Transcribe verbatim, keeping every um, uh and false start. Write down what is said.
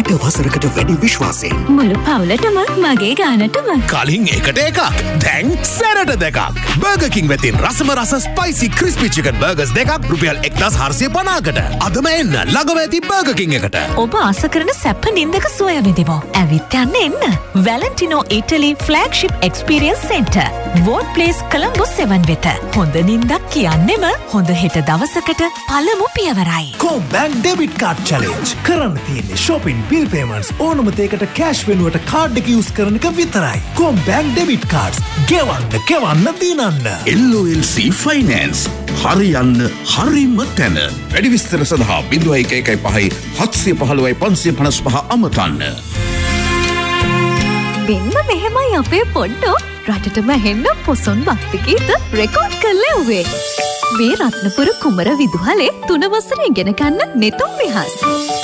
හැට වසරකට වැඩි විශ්වාසයෙන් මුළු පවුලටම මගේ ගානටම කලින් එකට එකක් දැන් සැරට දෙකක් බර්ගර් කිං වෙතින් රසම රස ස්පයිසි ක්‍රිස්පි චිකන් බර්ගර්ස් දෙකක් රුපියල් එක්දහස් හාරසිය පනහකට අදම එන්න ළඟම ඇති බර්ගර් කිං එකට. ඔබ ආස කරන සැප නින්දක සොය විඳිමු. ඇවිත් යන්න එන්න. වැලන්ටිනෝ ඉටලි flagship experience centre. Word place Colombo seven වෙත. හොඳ නින්දක් කියන්නෙම හොඳ හෙට දවසකට පළමු පියවරයි. කොම්බැංක් ඩෙබිට් කාඩ් චැලෙන්ජ් කරන්න තියෙන්නේ shopping bill payments ඕනම දෙයකට කෑෂ් වෙනුවට කාඩ් එක යූස් කරන එක විතරයි. කොම්බැංක් ඩෙබිට් කාඩ්ස් ගෙවන්න ගෙවන්න දිනන්න. L O L C Finance හරියන්න හරිම තැන. වැඩි විස්තර සඳහා බිංදුව එක එකයි පහයි හත්සිය පහළොවයි පන්සිය පනස් පහ අමතන්න. මෙන්න මෙහෙමයි අපේ පොඩ්ඩෝ රටටම හෙන්න පොසොන් භක්තිගීත රෙකෝඩ් කරලා උවේ. මේ රත්නපුර කුමර විදුහලේ තුන වසර ඉගෙන ගන්න නෙතුම් විහස්.